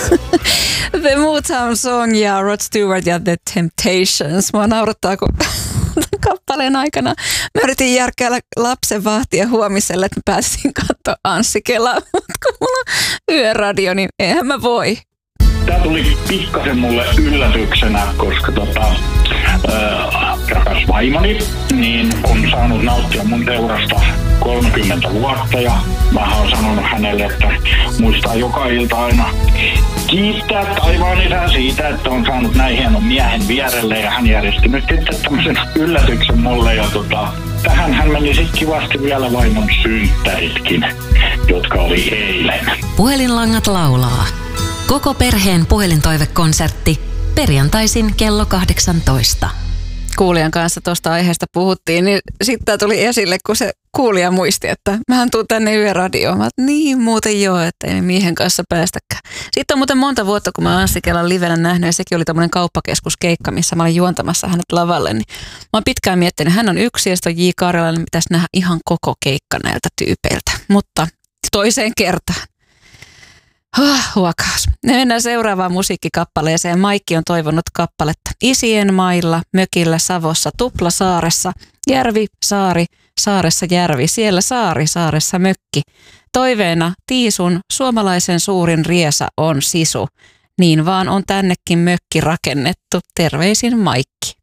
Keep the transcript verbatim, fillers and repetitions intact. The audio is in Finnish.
The Motown Song ja Rod Stewart ja The Temptations. Mua naurattaa, kun kappaleen aikana mä yritin järkkäillä lapsen vahtia huomiselle, että mä pääsin katsoa Anssi Kelaa, mutta kun mulla on yöradio, niin eihän mä voi. Tämä tuli pikkasen mulle yllätyksenä, koska tota, äh, rakas vaimoni, niin on saanut nauttia mun seurasta kolmekymmentä vuotta ja mä oon sanonut hänelle, että muistaa joka ilta aina kiittää taivaan isän siitä, että on saanut näin hienon miehen vierelle ja hän järjesti nyt sitten tämmöisen yllätyksen mulle ja tota, tähän hän meni sitten kivasti vielä vaimon synttäritkin, jotka oli eilen. Puhelinlangat laulaa. Koko perheen puhelintoivekonsertti perjantaisin kello kahdeksantoista. Kuulijan kanssa tuosta aiheesta puhuttiin, niin sitten tuli esille, kun se kuulija muisti, että mähän tuun tänne yöradioon. Mä oon, niin muuten joo, että ei me miehen kanssa päästäkään. Sitten on muuten monta vuotta, kun mä Anssi Kelan livenä nähnyt, ja sekin oli tämmöinen kauppakeskuskeikka, missä mä olin juontamassa hänet lavalle. Niin mä oon pitkään miettinyt, hän on yksi, ja sitten on J. Karjalainen, pitäisi nähdä ihan koko keikka näiltä tyypeiltä. Mutta toiseen kertaan. Huh, huokaus. Me mennään seuraavaan musiikkikappaleeseen. Maikki on toivonut kappaletta Isien mailla, mökillä, Savossa, Tuplasaaressa, järvi, saari, saaressa järvi, siellä saari, saaressa mökki. Toiveena Tiisun suomalaisen suurin riesa on sisu. Niin vaan on tännekin mökki rakennettu. Terveisin Maikki.